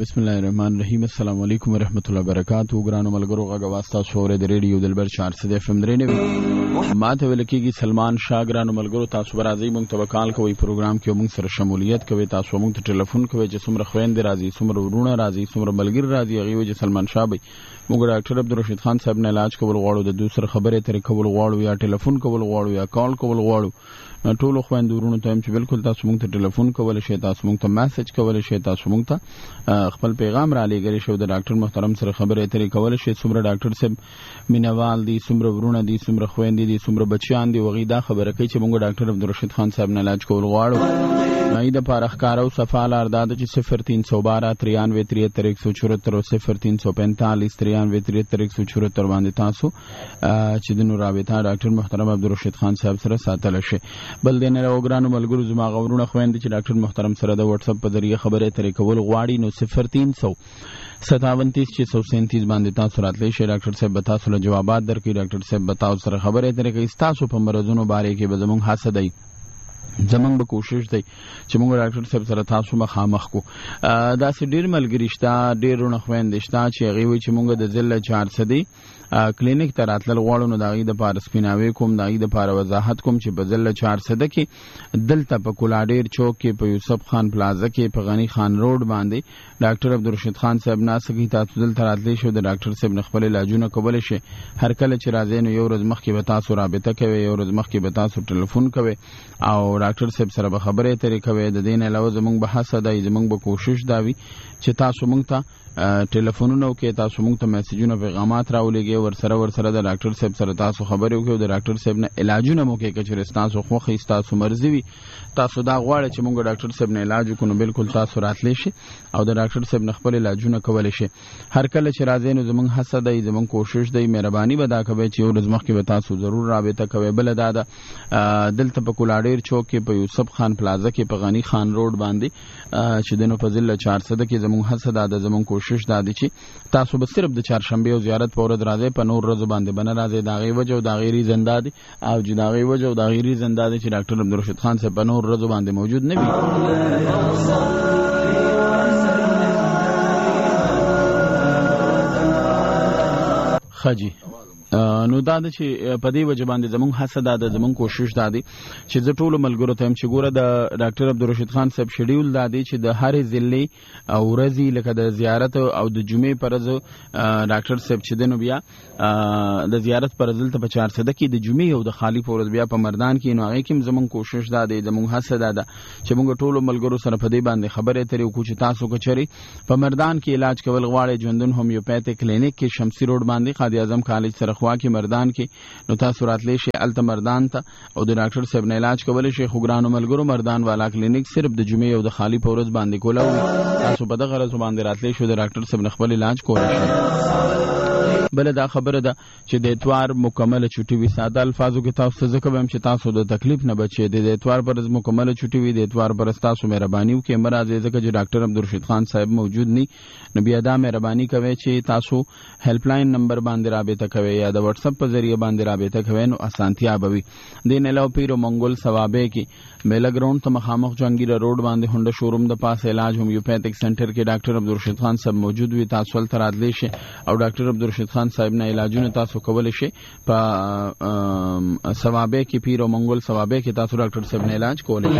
بسم الله الرحمن الرحیم. السلام علیکم ورحمۃ اللہ وبرکاتہ. ګرانو ملګرو غږ واسطه شوره د ریډیو دلبر 400 اف ام درې ماته ولکېږي سلمان شاه. ګرانو ملګرو تاسو راځي مونږ ته وکال کوي پروګرام کې مونږ سره شمولیت کوي. تاسو مونږ ته ټلیفون کوي چې څومره خويندې راځي څومره ورونه راځي څومره ملګری راځي. هغه وجه سلمان شاه به موږ ډاکټر عبدالرشید خان صاحب نه علاج کول غواړو، د دوسر خبره ترې کول غواړو یا ټلیفون کول غواړو یا کال کول غواړو. ټول خويندې ورونو ته چې بالکل تاسو مونږ ته ټلیفون کول شي، تاسو مونږ ته میسج کول شي، تاسو مونږ ته خپل پیغام را لېږلی شو. د ډاکټر محترم سره خبرې اترې کول شي. څومره ډاکټر صاحب مینوال دي، څومره ورونه دي، څومره خويندې دي، څومره بچیان دي، وغي دا خبره کوي چې مونږ ډاکټر عبدالرشید خان صاحب نه علاج کول غواړو. د پاره ښکارو صفاله ارداد چې 0312 93 174 0345 93 174 باندې تاسو چې د نور رابطه ډاکټر محترم عبدالرشید خان صاحب سره ساتل شي. بل دین راوګرانو ملګرو زما غوړونه خويندې چې ډاکټر محترم سره د واتس اپ په ذریعہ خبرې اترې کول غواړي نو 0300 57 637 باندې تاسو راتلی شئ. ډاکټر صاحب به تاسو له جوابات درکړي. ډاکټر صاحب به تاسو سره خبرې اترې کوي. تاسو په مرزونو باره کې به زموږ حسد دی، زمونږ به کوشش دی چې موږ ډاکټر صاحب سره تاسو مخامخ کو. داسې ډېر ملګري شته، ډېر رونه خويندې شته چې هغې وایي چې موږ د ضلع 400 کلینیک ته راتلل غواړو. نو د هغې دپاره سپیناوی کوم، د هغې دپاره وضاحت کوم چې په ضلع 400 کې دلته په کولاډیر چوک کې په یوسف خان پلازه کې په غني خان روډ باندې ډاکټر عبدالرشید خان صاحب ناسته کوي. تاسو دلته راتلی شو، د ډاکټر صاحب نه خپل علاجونه کولی شئ. هر کله چې راځئ نو یو ورځ مخکې به تاسو رابطه کوئ، یو ورځ مخکې به تاسو ټلیفون کوئ او ډاکټر صاحب سره به خبرې اترې کوي. د دې نه علاوه زموږ به هڅه دی، زموږ به کوشش دا وي چې تاسو موږ ته ټلیفونونه وکړئ، تاسو موږ ته میسجونه پیغامات راولېږئ، ورسره د ډاکټر صاحب سره تاسو خبرې وکړئ. د ډاکټر صاحب نه علاجونه مو کوئ. که چېرې ستاسو خوښه ستاسو مرضي وي، تاسو دا غواړئ چې موږ ډاکټر صاحب نه علاج وکړو، نو بالکل تاسو راتلی شئ او د ډاکټر صاحب نه خپل علاجونه کولی شئ. هر کله چې راځئ نو زموږ هڅه دی، زموږ کوشش دی، مهرباني به دا کوئ چې یو ورځ مخکې به تاسو ضرور رابطه کوئ. بله دا ده دلته په کولاډیر چوک کې په یوسف خان پلازه کې په غني خان روډ باندې چې د نو په ضلع 400 کې زموږ هڅه دا ده، زموږ کوشش دا دی چې تاسو به صرف د چهارشنبې او زیارت په ورځ راځئ، په نور ورځو باندې به نه راځئ. د هغې وجه او د هغې ریزن دا دی او چې د هغې وجه او د هغې ریزن دا دی چې ډاکټر عبدالرشید خان صاحب په نور ورځو باندې موجود نه وي. خجی نو دا د چې په دې وجه باندې زموږ هڅه دا ده، زموږ کوشش دا دی چې زه ټولو ملګرو ته یم چې ګوره د ډاکټر عبدالرشید خان صاحب شیډیول دا دی چې د هرې ضلعې او ورځې لکه د زیارت او د جمعې پر ورځ ډاکټر صاحب چې دی نو بیا د زیارت پر ورځ دلته په 400 کې د جمعې او د خالی پر ورځ بیا په مردان کې، نو هغې کې هم زموږ کوشش دا دی، زموږ هڅه دا ده چې موږ ټولو ملګرو سره په دې باندې خبرې اترې وکړو چې تاسو که چېرې په مردان کې علاج کول غواړئ، ژوندون هومیوپیتھک کلینیک کې شمسي روډ باندې قائد اعظم کالج سره خوا کې مردان کې، نو تاسو راتلی شئ الته مردان ته او د ډاکټر صاحب نه علاج کولی شئ. خو ګرانو ملګرو مردان والا کلینیک صرف د جمعې او د خالی په ورځ باندې کوله وي. تاسو په دغه ورځو باندې راتلی شو، د ډاکټر صاحب نه خپل علاج کولی شئ. بله دا خبره ده چې د اتوار مکمله چوټي وي. ساده الفاظو کې تاسو ته ځکه وایم چې تاسو د تکلیف نه بچئ. د اتوار پر ورځ مکمله چوټي وي، د اتوار پر ورځ تاسو مهرباني وکړئ مه راځئ، ځکه چې ډاکټر عبدالرشید خان صاحب موجود نی. نو بیا دا مهرباني کوئ چې تاسو هیلپ لاین نمبر باندې رابطه کوئ یا د واتس اپ په ذریعہ باندې رابطه کوئ، نو اسانتیا به وي. دې نه علاوه پیر او منګول ثوابې کې میله ګراوند ته مخامخ جهانګیره روډ باندې هونډا شوروم د پاس علاج هومیوپیتھک سنټر کې ډاکټر عبدالرشید خان صاحب موجود وي. تاسو هلته راتلی شئ او ډاکټر عبدالرشید خان صاحب نه علاجونه تاسو کولی شئ. په ثوابې کې پیر او منګول ثوابې کې تاسو ډاکټر صاحب نه علاج کولی شئ.